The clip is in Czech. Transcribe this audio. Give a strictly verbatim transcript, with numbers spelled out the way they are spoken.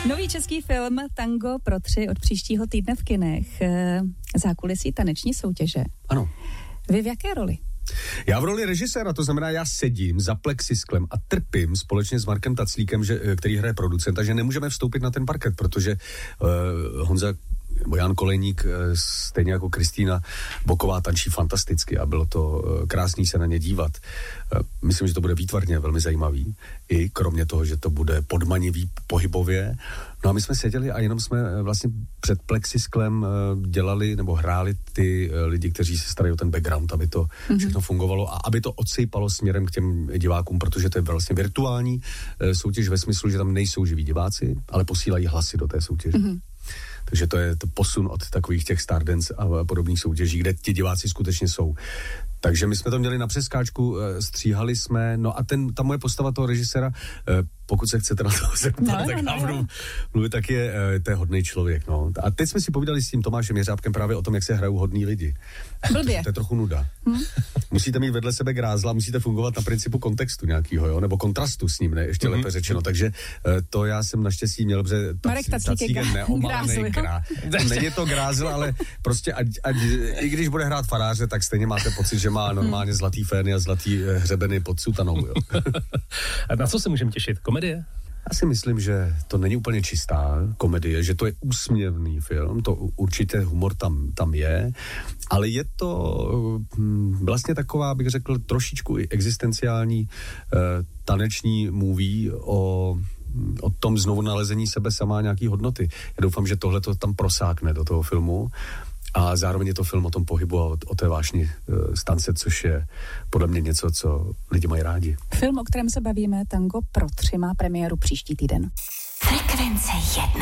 Nový český film Tango pro tři od příštího týdne v kinech. Zákulisí taneční soutěže. Ano. Vy v jaké roli? Já v roli režiséra, to znamená, já sedím za plexisklem a trpím společně s Markem Taclíkem, že, který hraje producenta, že nemůžeme vstoupit na ten parket, protože uh, Honza nebo Jan Kolejník, stejně jako Kristýna Boková, tančí fantasticky a bylo to krásný se na ně dívat. Myslím, že to bude výtvarně velmi zajímavý, i kromě toho, že to bude podmanivý pohybově. No a my jsme seděli a jenom jsme vlastně před plexisklem dělali nebo hráli ty lidi, kteří se starají o ten background, aby to mm-hmm. všechno fungovalo a aby to odsejpalo směrem k těm divákům, protože to je vlastně virtuální soutěž ve smyslu, že tam nejsou živí diváci, ale posílají hlasy do té soutěže. Mm-hmm. Takže to je to posun od takových těch Stardance a podobných soutěží, kde ti diváci skutečně jsou. Takže my jsme to měli na přeskáčku, stříhali jsme, no a ten, ta moje postava toho režiséra, pokud se chcete na to zeptat, no, tak já budu mluvit, tak je, to je hodný člověk, no. A teď jsme si povídali s tím Tomášem Jeřábkem právě o tom, jak se hrajou hodní lidi. Blbě. To, to je trochu nuda. Hmm? Musíte mít vedle sebe grázla, musíte fungovat na principu kontextu nějakýho, jo, nebo kontrastu s ním, ne, ještě hmm. lépe řečeno. Takže to já jsem naštěstí měl, protože Taclík je neomalený grá. Není to grázl, ale prostě ať, ať, i když bude hrát faráře, tak stejně máte pocit, že má normálně zlatý fény a zlatý hřebeny pod sutanou, jo. A na co se můžeme těšit? Komedie? Já si myslím, že to není úplně čistá komedie, že to je úsměvný film, to určitě humor tam, tam je, ale je to vlastně taková, bych řekl, trošičku i existenciální eh, taneční movie o o tom znovu nalezení sebe sama nějaký hodnoty. Já doufám, že tohle to tam prosákne do toho filmu a zároveň je to film o tom pohybu a o, o té vášni uh, stance, což je podle mě něco, co lidi mají rádi. Film, o kterém se bavíme, Tango pro tři, má premiéru příští týden. Frekvence jedna.